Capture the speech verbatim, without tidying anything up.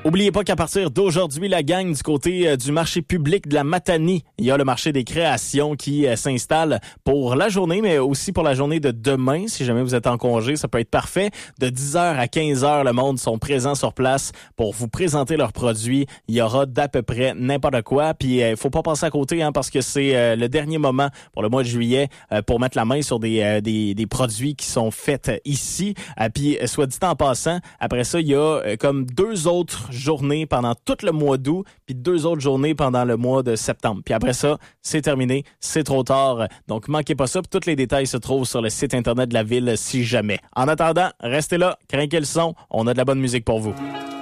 Oubliez pas qu'à partir d'aujourd'hui, la gang du côté euh, du marché public de la Matanie, il y a le marché des créations qui euh, s'installe pour la journée, mais aussi pour la journée de demain. Si jamais vous êtes en congé, ça peut être parfait. De dix heures à quinze heures, le monde sont présents sur place pour vous présenter leurs produits. Il y aura d'à peu près n'importe quoi. Puis il euh, faut pas passer à côté, hein, parce que c'est euh, le dernier moment pour le mois de juillet euh, pour mettre la main sur des, euh, des, des produits qui sont faits ici. Euh, puis euh, soit dit en passant, après ça, il y a euh, comme deux autres journées pendant tout le mois d'août, puis deux autres journées pendant le mois de septembre. Puis après ça, c'est terminé, c'est trop tard. Donc, manquez pas ça. Puis tous les détails se trouvent sur le site internet de la ville si jamais. En attendant, restez là, craquez le son. On a de la bonne musique pour vous.